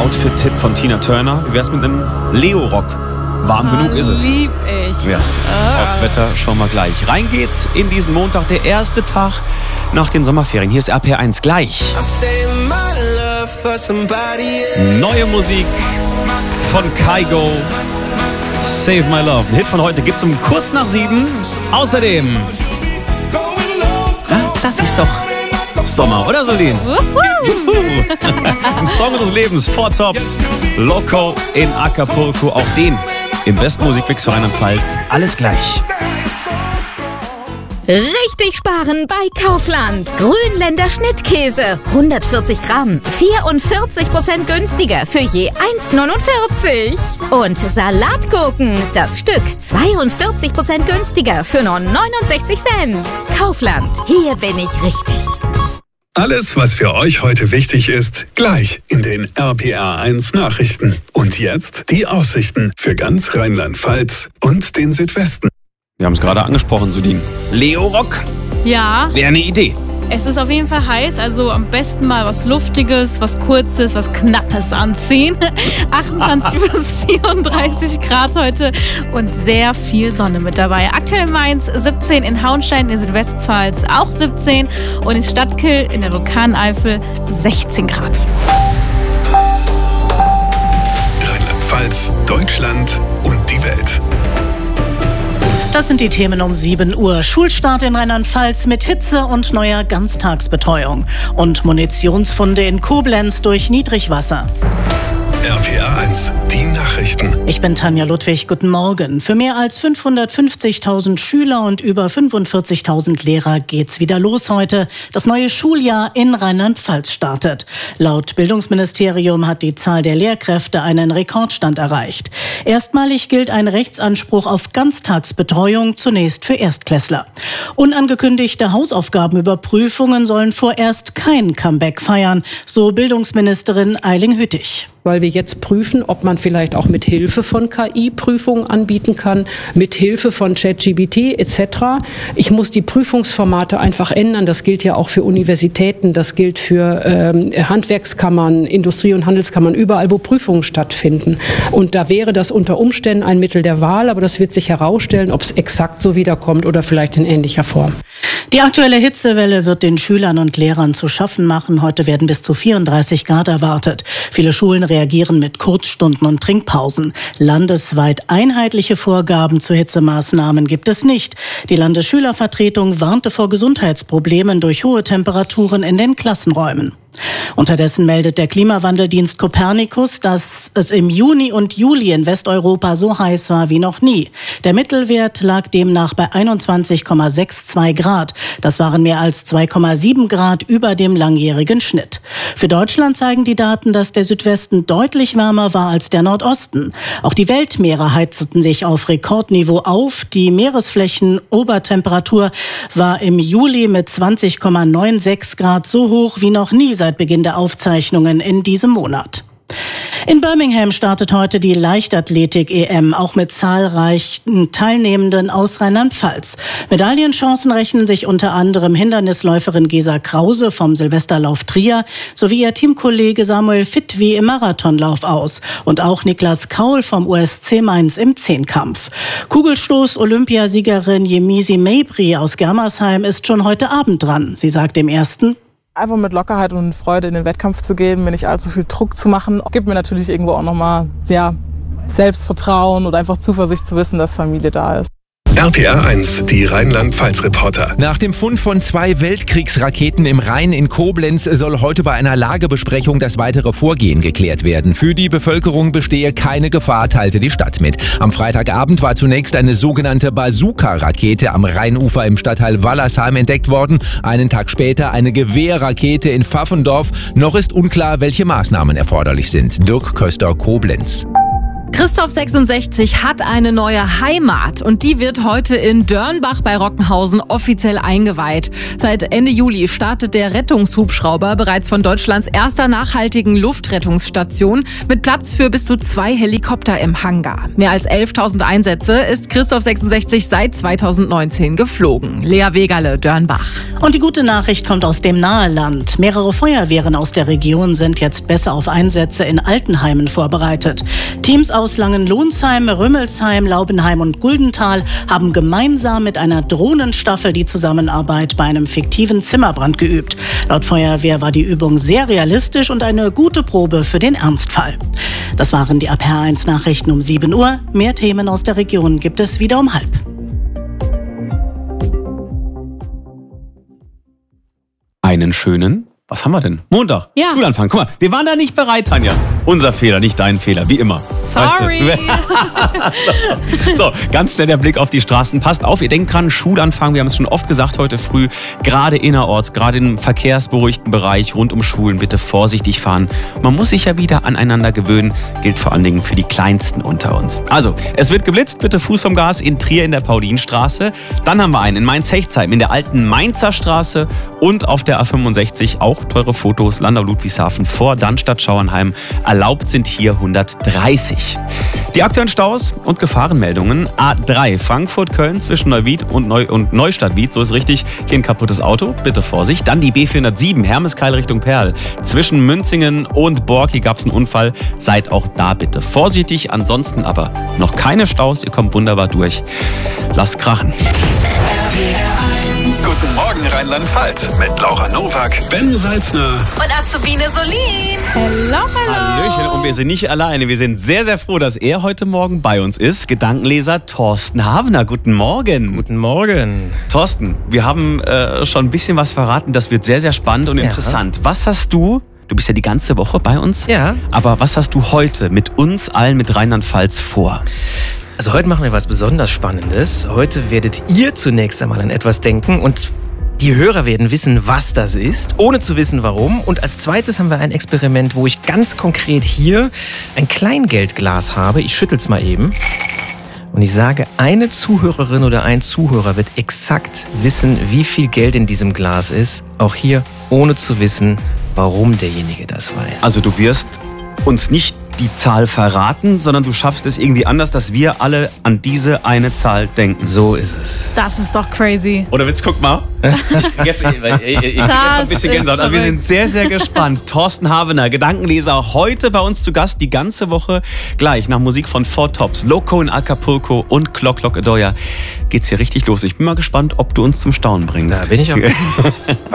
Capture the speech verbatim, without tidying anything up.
Outfit-Tipp von Tina Turner. Wie wär's mit einem Leo-Rock? Warm ah, genug ist es. Lieb ich. Ja, ah. Das Wetter schauen wir gleich. Rein geht's in diesen Montag, der erste Tag nach den Sommerferien. Hier ist R P R eins gleich. Neue Musik von Kygo. Save My Love. Ein Hit von heute gibt's um kurz nach sieben. Außerdem... Ja, das ist doch Sommer, oder Solin? Ein Song des Lebens. Four Tops. Loco in Acapulco. Auch den im besten Musikmix für Rheinland-Pfalz. Alles gleich. Richtig sparen bei Kaufland. Grünländer Schnittkäse. hundertvierzig Gramm. vierundvierzig Prozent günstiger für je eins neunundvierzig. Und Salatgurken. Das Stück zweiundvierzig Prozent günstiger für nur neunundsechzig Cent. Kaufland. Hier bin ich richtig. Alles, was für euch heute wichtig ist, gleich in den R P R eins Nachrichten. Und jetzt die Aussichten für ganz Rheinland-Pfalz und den Südwesten. Wir haben es gerade angesprochen, Sudin. Leo-Rock Ja. wäre eine Idee. Es ist auf jeden Fall heiß, also am besten mal was Luftiges, was Kurzes, was Knappes anziehen. achtundzwanzig bis vierunddreißig Grad heute und sehr viel Sonne mit dabei. Aktuell in Mainz siebzehn, in Hauenstein in Südwestpfalz auch siebzehn und in Stadtkill in der Vulkaneifel sechzehn Grad. Rheinland-Pfalz, Deutschland und die Welt. Das sind die Themen um sieben Uhr. Schulstart in Rheinland-Pfalz mit Hitze und neuer Ganztagsbetreuung. Und Munitionsfunde in Koblenz durch Niedrigwasser. R P R eins, die Nachrichten. Ich bin Tanja Ludwig, guten Morgen. Für mehr als fünfhundertfünfzigtausend Schüler und über fünfundvierzigtausend Lehrer geht's wieder los heute. Das neue Schuljahr in Rheinland-Pfalz startet. Laut Bildungsministerium hat die Zahl der Lehrkräfte einen Rekordstand erreicht. Erstmalig gilt ein Rechtsanspruch auf Ganztagsbetreuung, zunächst für Erstklässler. Unangekündigte Hausaufgabenüberprüfungen sollen vorerst kein Comeback feiern, so Bildungsministerin Eiling Hüttich. Weil wir jetzt prüfen, ob man vielleicht auch mit Hilfe von K I Prüfungen anbieten kann, mit Hilfe von ChatGPT et cetera. Ich muss die Prüfungsformate einfach ändern. Das gilt ja auch für Universitäten, das gilt für ähm, Handwerkskammern, Industrie- und Handelskammern, überall, wo Prüfungen stattfinden. Und da wäre das unter Umständen ein Mittel der Wahl, aber das wird sich herausstellen, ob es exakt so wiederkommt oder vielleicht in ähnlicher Form. Die aktuelle Hitzewelle wird den Schülern und Lehrern zu schaffen machen. Heute werden bis zu vierunddreißig Grad erwartet. Viele Schulen reagieren mit Kurzstunden und Trinkpausen. Landesweit einheitliche Vorgaben zu Hitzemaßnahmen gibt es nicht. Die Landesschülervertretung warnte vor Gesundheitsproblemen durch hohe Temperaturen in den Klassenräumen. Unterdessen meldet der Klimawandeldienst Copernicus, dass es im Juni und Juli in Westeuropa so heiß war wie noch nie. Der Mittelwert lag demnach bei einundzwanzig Komma zweiundsechzig Grad. Das waren mehr als zwei Komma sieben Grad über dem langjährigen Schnitt. Für Deutschland zeigen die Daten, dass der Südwesten deutlich wärmer war als der Nordosten. Auch die Weltmeere heizten sich auf Rekordniveau auf. Die Meeresflächenobertemperatur war im Juli mit zwanzig Komma sechsundneunzig Grad so hoch wie noch nie seit Beginn der Aufzeichnungen in diesem Monat. In Birmingham startet heute die Leichtathletik-E M, auch mit zahlreichen Teilnehmenden aus Rheinland-Pfalz. Medaillenchancen rechnen sich unter anderem Hindernisläuferin Gesa Krause vom Silvesterlauf Trier sowie ihr Teamkollege Samuel Fitwi im Marathonlauf aus und auch Niklas Kaul vom U S C Mainz im Zehnkampf. Kugelstoß-Olympiasiegerin Yemisi Mabry aus Germersheim ist schon heute Abend dran. Sie sagt im Ersten: Einfach mit Lockerheit und Freude in den Wettkampf zu gehen, mir nicht allzu viel Druck zu machen, gibt mir natürlich irgendwo auch nochmal ja, Selbstvertrauen oder einfach Zuversicht zu wissen, dass Familie da ist. R P R eins, die Rheinland-Pfalz-Reporter. Nach dem Fund von zwei Weltkriegsraketen im Rhein in Koblenz soll heute bei einer Lagebesprechung das weitere Vorgehen geklärt werden. Für die Bevölkerung bestehe keine Gefahr, teilte die Stadt mit. Am Freitagabend war zunächst eine sogenannte Bazooka-Rakete am Rheinufer im Stadtteil Wallersheim entdeckt worden. Einen Tag später eine Gewehrrakete in Pfaffendorf. Noch ist unklar, welche Maßnahmen erforderlich sind. Dirk Köster, Koblenz. Christoph sechsundsechzig hat eine neue Heimat und die wird heute in Dörnbach bei Rockenhausen offiziell eingeweiht. Seit Ende Juli startet der Rettungshubschrauber bereits von Deutschlands erster nachhaltigen Luftrettungsstation mit Platz für bis zu zwei Helikopter im Hangar. Mehr als elftausend Einsätze ist Christoph sechsundsechzig seit zweitausendneunzehn geflogen. Lea Wegerle, Dörnbach. Und die gute Nachricht kommt aus dem Naheland. Mehrere Feuerwehren aus der Region sind jetzt besser auf Einsätze in Altenheimen vorbereitet. Teams aus Langenlohnsheim, Rümmelsheim, Laubenheim und Guldental haben gemeinsam mit einer Drohnenstaffel die Zusammenarbeit bei einem fiktiven Zimmerbrand geübt. Laut Feuerwehr war die Übung sehr realistisch und eine gute Probe für den Ernstfall. Das waren die A P R eins Nachrichten um sieben Uhr. Mehr Themen aus der Region gibt es wieder um halb. Einen schönen, was haben wir denn? Montag, Ja. Schulanfang. Guck mal, wir waren da nicht bereit, Tanja. Unser Fehler, nicht dein Fehler, wie immer. Sorry. Weißt du? So, ganz schnell der Blick auf die Straßen. Passt auf, ihr denkt dran, Schulanfang, wir haben es schon oft gesagt heute früh, gerade innerorts, gerade im verkehrsberuhigten Bereich rund um Schulen, bitte vorsichtig fahren. Man muss sich ja wieder aneinander gewöhnen, gilt vor allen Dingen für die Kleinsten unter uns. Also, es wird geblitzt, bitte Fuß vom Gas in Trier in der Paulinstraße. Dann haben wir einen in Mainz-Hechtsheim in der alten Mainzer Straße und auf der A fünfundsechzig auch teure Fotos, Landau-Ludwigshafen vor Dannstatt-Schauernheim. Erlaubt sind hier hundertdreißig. Die aktuellen Staus und Gefahrenmeldungen. A drei Frankfurt-Köln zwischen Neuwied und, Neu und Neustadt-Wied, so ist richtig. Hier ein kaputtes Auto, bitte Vorsicht. Dann die B vierhundertsieben Hermeskeil Richtung Perl. Zwischen Münzingen und Bork, hier gab es einen Unfall. Seid auch da bitte vorsichtig. Ansonsten aber noch keine Staus, ihr kommt wunderbar durch. Lasst krachen. Guten Morgen Rheinland-Pfalz mit Laura Nowak, Ben Salzner Und Azubine Solin. Hello, hello. Hallöchen, und wir sind nicht alleine. Wir sind sehr, sehr froh, dass er heute Morgen bei uns ist. Gedankenleser Thorsten Havener. Guten Morgen. Guten Morgen. Thorsten, wir haben äh, schon ein bisschen was verraten. Das wird sehr, sehr spannend und Ja. interessant. Was hast du, du bist ja die ganze Woche bei uns, Ja. aber was hast du heute mit uns allen, mit Rheinland-Pfalz vor? Also heute machen wir was besonders Spannendes. Heute werdet ihr zunächst einmal an etwas denken und die Hörer werden wissen, was das ist, ohne zu wissen, warum. Und als zweites haben wir ein Experiment, wo ich ganz konkret hier ein Kleingeldglas habe. Ich schüttel's mal eben. Und ich sage, eine Zuhörerin oder ein Zuhörer wird exakt wissen, wie viel Geld in diesem Glas ist. Auch hier, ohne zu wissen, warum derjenige das weiß. Also du wirst uns nicht die Zahl verraten, sondern du schaffst es irgendwie anders, dass wir alle an diese eine Zahl denken. So ist es. Das ist doch crazy. Oder Witz, guck mal. Ich krieg jetzt, ich, ich, ich krieg jetzt schon ein bisschen ist Gänsehaut. Also wir sind verrückt. sehr, sehr gespannt. Thorsten Havener, Gedankenleser, heute bei uns zu Gast, die ganze Woche. Gleich nach Musik von Four Tops, Loco in Acapulco und Clock Clock Adoya geht's hier richtig los. Ich bin mal gespannt, ob du uns zum Staunen bringst. Da bin ich auch.